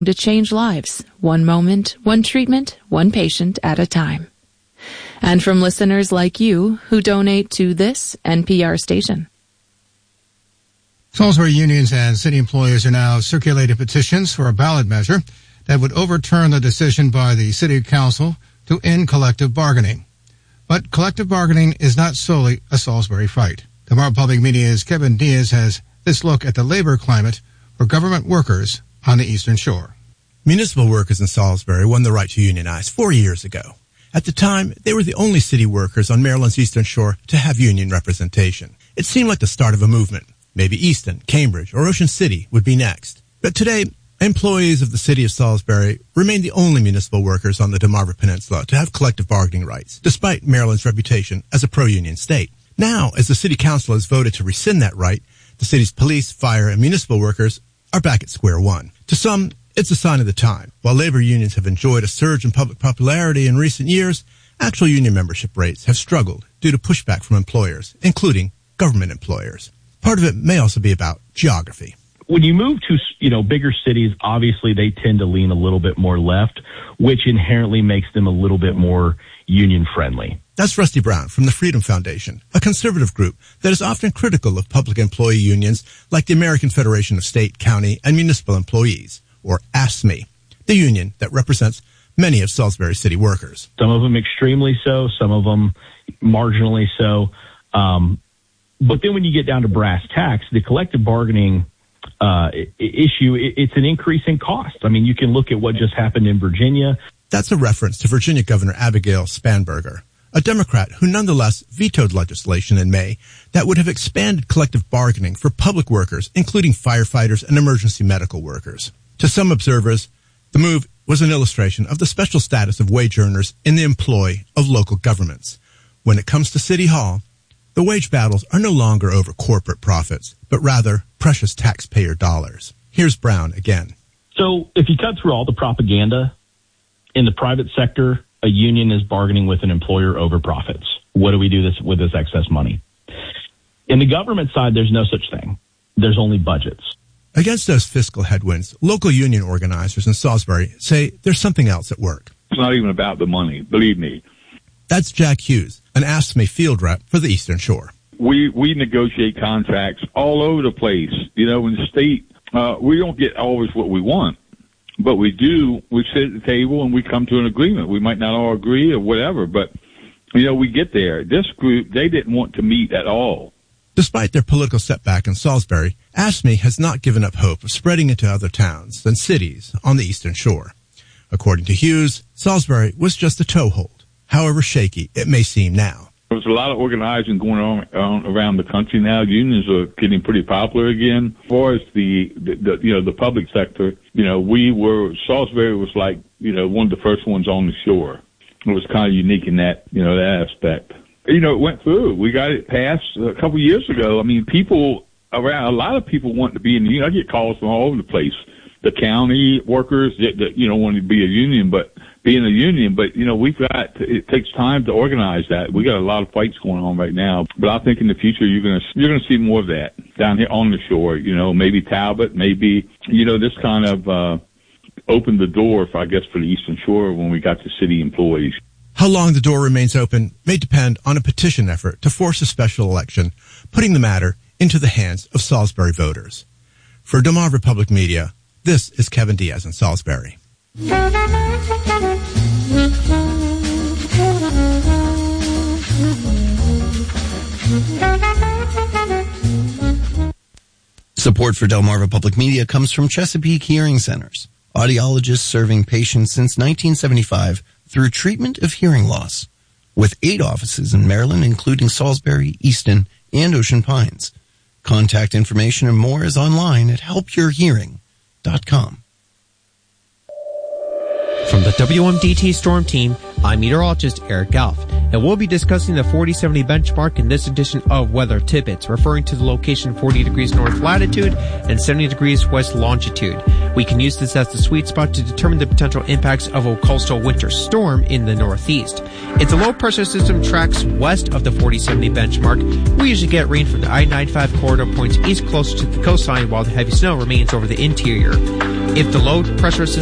to change lives, one moment, one treatment, one patient at a time. And from listeners like you who donate to this NPR station. Salisbury unions and city employees are now circulating petitions for a ballot measure that would overturn the decision by the City Council to end collective bargaining. But collective bargaining is not solely a Salisbury fight. Tomorrow Public Media's Kevin Diaz has this look at the labor climate for government workers on the Eastern Shore. Municipal workers in Salisbury won the right to unionize 4 years ago. At the time, they were the only city workers on Maryland's Eastern Shore to have union representation. It seemed like the start of a movement. Maybe Easton, Cambridge, or Ocean City would be next. But today, employees of the city of Salisbury remain the only municipal workers on the Delmarva Peninsula to have collective bargaining rights, despite Maryland's reputation as a pro-union state. Now, as the city council has voted to rescind that right, the city's police, fire, and municipal workers are back at square one. To some, it's a sign of the time. While labor unions have enjoyed a surge in public popularity in recent years, actual union membership rates have struggled due to pushback from employers, including government employers. Part of it may also be about geography. When you move to, bigger cities, obviously they tend to lean a little bit more left, which inherently makes them a little bit more union friendly. That's Rusty Brown from the Freedom Foundation, a conservative group that is often critical of public employee unions like the American Federation of State, County, and Municipal Employees, or AFSCME, the union that represents many of Salisbury city workers. Some of them extremely so, some of them marginally so. But then when you get down to brass tacks, the collective bargaining issue, it's an increase in cost. I mean, you can look at what just happened in Virginia. That's a reference to Virginia Governor Abigail Spanberger, a Democrat who nonetheless vetoed legislation in May that would have expanded collective bargaining for public workers, including firefighters and emergency medical workers. To some observers, the move was an illustration of the special status of wage earners in the employ of local governments. When it comes to City Hall, the wage battles are no longer over corporate profits, but rather precious taxpayer dollars. Here's Brown again. So if you cut through all the propaganda, in the private sector, a union is bargaining with an employer over profits. What do we do with this excess money? In the government side, there's no such thing. There's only budgets. Against those fiscal headwinds, local union organizers in Salisbury say there's something else at work. It's not even about the money, believe me. That's Jack Hughes, an AFSCME field rep for the Eastern Shore. We negotiate contracts all over the place. In the state, we don't get always what we want, but we do. We sit at the table and we come to an agreement. We might not all agree or whatever, but, we get there. This group, they didn't want to meet at all. Despite their political setback in Salisbury, AFSCME has not given up hope of spreading into other towns and cities on the Eastern Shore. According to Hughes, Salisbury was just a toehold, however shaky it may seem now. There's a lot of organizing going on around the country now. Unions are getting pretty popular again. As far as the public sector, Salisbury was like, one of the first ones on the shore. It was kind of unique in that, that aspect. It went through. We got it passed a couple of years ago. I mean, a lot of people want to be in the union. I get calls from all over the place. The county workers that want to be a union, but being a union, but it takes time to organize that. We got a lot of fights going on right now, but I think in the future you're gonna see more of that down here on the shore. Maybe Talbot, maybe this kind of opened the door for the Eastern Shore when we got the city employees. How long the door remains open may depend on a petition effort to force a special election, putting the matter into the hands of Salisbury voters. For Delmarva Public Media, this is Kevin Diaz in Salisbury. Support for Delmarva Public Media comes from Chesapeake Hearing Centers, audiologists serving patients since 1975 through treatment of hearing loss, with 8 offices in Maryland, including Salisbury, Easton, and Ocean Pines. Contact information and more is online at helpyourhearing.com. From the WMDT Storm Team, I'm meteorologist Eric Alf, and we'll be discussing the 4070 benchmark in this edition of Weather Tidbits, referring to the location 40 degrees north latitude and 70 degrees west longitude. We can use this as the sweet spot to determine the potential impacts of a coastal winter storm in the northeast. If the low pressure system tracks west of the 4070 benchmark, we usually get rain from the I-95 corridor points east closer to the coastline, while the heavy snow remains over the interior. If the low pressure system